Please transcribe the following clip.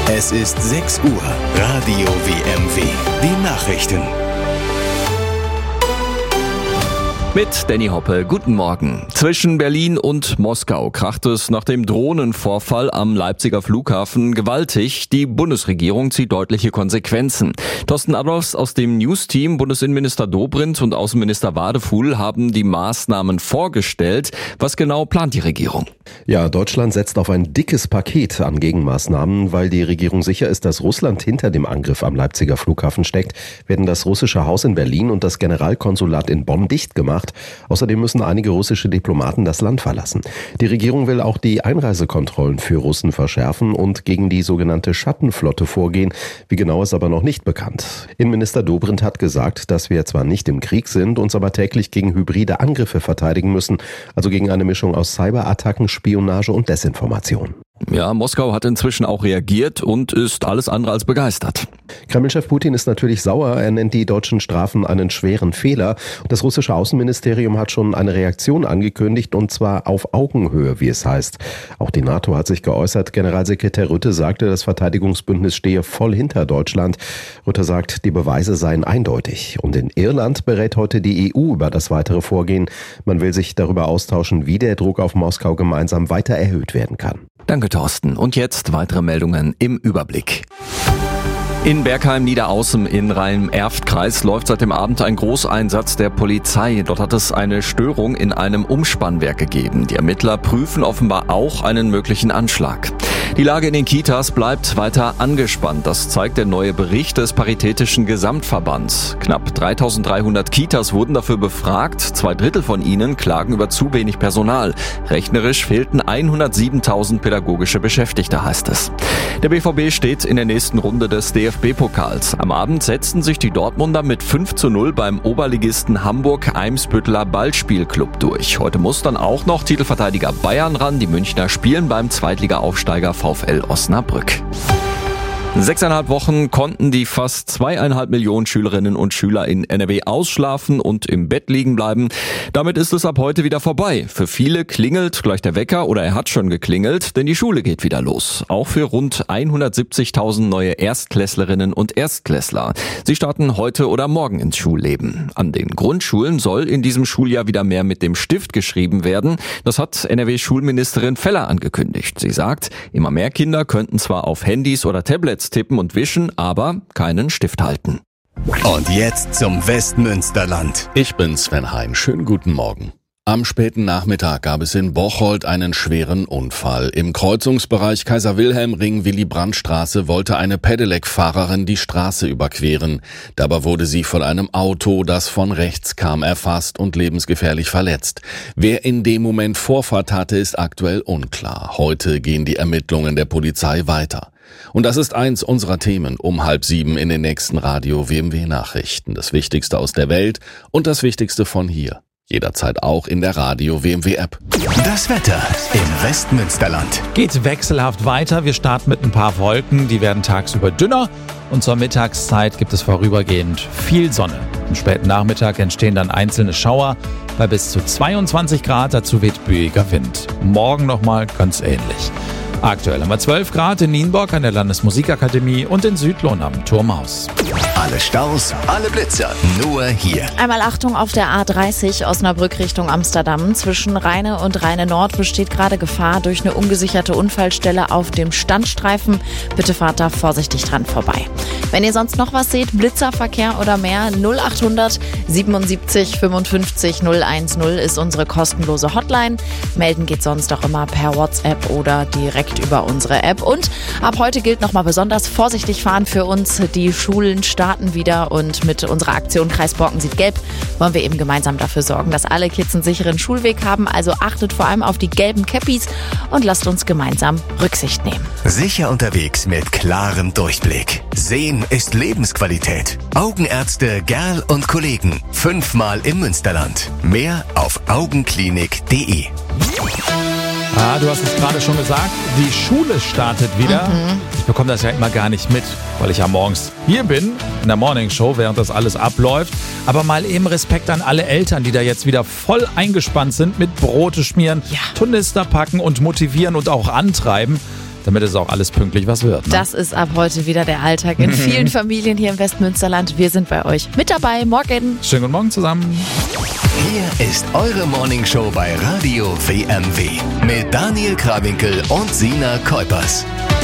Es ist 6 Uhr. Radio WMW. Die Nachrichten. Mit Danny Hoppe, guten Morgen. Zwischen Berlin und Moskau kracht es nach dem Drohnenvorfall am Leipziger Flughafen gewaltig. Die Bundesregierung zieht deutliche Konsequenzen. Thorsten Adolphs aus dem News-Team, Bundesinnenminister Dobrindt und Außenminister Wadefuhl haben die Maßnahmen vorgestellt. Was genau plant die Regierung? Ja, Deutschland setzt auf ein dickes Paket an Gegenmaßnahmen. Weil die Regierung sicher ist, dass Russland hinter dem Angriff am Leipziger Flughafen steckt, werden das russische Haus in Berlin und das Generalkonsulat in Bonn dicht gemacht. Außerdem müssen einige russische Diplomaten das Land verlassen. Die Regierung will auch die Einreisekontrollen für Russen verschärfen und gegen die sogenannte Schattenflotte vorgehen. Wie genau ist aber noch nicht bekannt. Innenminister Dobrindt hat gesagt, dass wir zwar nicht im Krieg sind, uns aber täglich gegen hybride Angriffe verteidigen müssen, also gegen eine Mischung aus Cyberattacken, Spionage und Desinformation. Ja, Moskau hat inzwischen auch reagiert und ist alles andere als begeistert. Kreml-Chef Putin ist natürlich sauer. Er nennt die deutschen Strafen einen schweren Fehler. Das russische Außenministerium hat schon eine Reaktion angekündigt, und zwar auf Augenhöhe, wie es heißt. Auch die NATO hat sich geäußert. Generalsekretär Rutte sagte, das Verteidigungsbündnis stehe voll hinter Deutschland. Rutte sagt, die Beweise seien eindeutig. Und in Irland berät heute die EU über das weitere Vorgehen. Man will sich darüber austauschen, wie der Druck auf Moskau gemeinsam weiter erhöht werden kann. Danke, Thorsten. Und jetzt weitere Meldungen im Überblick. In Bergheim-Niederaußem in Rhein-Erft-Kreis läuft seit dem Abend ein Großeinsatz der Polizei. Dort hat es eine Störung in einem Umspannwerk gegeben. Die Ermittler prüfen offenbar auch einen möglichen Anschlag. Die Lage in den Kitas bleibt weiter angespannt. Das zeigt der neue Bericht des Paritätischen Gesamtverbands. Knapp 3.300 Kitas wurden dafür befragt. 2/3 von ihnen klagen über zu wenig Personal. Rechnerisch fehlten 107.000 pädagogische Beschäftigte, heißt es. Der BVB steht in der nächsten Runde des DFB-Pokals. Am Abend setzten sich die Dortmunder mit 5:0 beim Oberligisten Hamburg-Eimsbütteler Ballspielclub durch. Heute muss dann auch noch Titelverteidiger Bayern ran. Die Münchner spielen beim Zweitliga-Aufsteiger VfL Osnabrück. 6,5 Wochen konnten die fast 2,5 Millionen Schülerinnen und Schüler in NRW ausschlafen und im Bett liegen bleiben. Damit ist es ab heute wieder vorbei. Für viele klingelt gleich der Wecker oder er hat schon geklingelt, denn die Schule geht wieder los. Auch für rund 170.000 neue Erstklässlerinnen und Erstklässler. Sie starten heute oder morgen ins Schulleben. An den Grundschulen soll in diesem Schuljahr wieder mehr mit dem Stift geschrieben werden. Das hat NRW-Schulministerin Feller angekündigt. Sie sagt, immer mehr Kinder könnten zwar auf Handys oder Tablets tippen und wischen, aber keinen Stift halten. Und jetzt zum Westmünsterland. Ich bin Sven Hein. Schönen guten Morgen. Am späten Nachmittag gab es in Bocholt einen schweren Unfall. Im Kreuzungsbereich Kaiser-Wilhelm-Ring-Willy-Brandt-Straße wollte eine Pedelec-Fahrerin die Straße überqueren. Dabei wurde sie von einem Auto, das von rechts kam, erfasst und lebensgefährlich verletzt. Wer in dem Moment Vorfahrt hatte, ist aktuell unklar. Heute gehen die Ermittlungen der Polizei weiter. Und das ist eins unserer Themen um 6:30 in den nächsten Radio WMW Nachrichten. Das Wichtigste aus der Welt und das Wichtigste von hier. Jederzeit auch in der Radio WMW App. Das Wetter im Westmünsterland. Geht wechselhaft weiter. Wir starten mit ein paar Wolken. Die werden tagsüber dünner. Und zur Mittagszeit gibt es vorübergehend viel Sonne. Am späten Nachmittag entstehen dann einzelne Schauer bei bis zu 22 Grad. Dazu weht böiger Wind. Morgen nochmal ganz ähnlich. Aktuell haben wir 12 Grad in Nienburg an der Landesmusikakademie und in Südlohn am Turmhaus. Alle Staus, alle Blitzer, nur hier. Einmal Achtung auf der A30 Osnabrück Richtung Amsterdam. Zwischen Rheine und Rheine Nord besteht gerade Gefahr durch eine ungesicherte Unfallstelle auf dem Standstreifen. Bitte fahrt da vorsichtig dran vorbei. Wenn ihr sonst noch was seht, Blitzerverkehr oder mehr, 0800 77 55 010 ist unsere kostenlose Hotline. Melden geht sonst auch immer per WhatsApp oder direkt über unsere App. Und ab heute gilt nochmal besonders vorsichtig fahren für uns. Die Schulen starten wieder und mit unserer Aktion Kreis Borken sieht gelb wollen wir eben gemeinsam dafür sorgen, dass alle Kids einen sicheren Schulweg haben. Also achtet vor allem auf die gelben Käppis und lasst uns gemeinsam Rücksicht nehmen. Sicher unterwegs mit klarem Durchblick. Sehen ist Lebensqualität. Augenärzte Gerl und Kollegen. 5-mal im Münsterland. Mehr auf augenklinik.de. Du hast es gerade schon gesagt, die Schule startet wieder. Ich bekomme das ja immer gar nicht mit, weil ich ja morgens hier bin, in der Morningshow, während das alles abläuft. Aber mal eben Respekt an alle Eltern, die da jetzt wieder voll eingespannt sind mit Brote schmieren, Tornister packen und motivieren und auch antreiben. damit es auch alles pünktlich was wird. Ne? Das ist ab heute wieder der Alltag in vielen Familien hier im Westmünsterland. Wir sind bei euch mit dabei. Morgen. Schönen guten Morgen zusammen. Hier ist eure Morningshow bei Radio WMW mit Daniel Krawinkel und Sina Kuipers.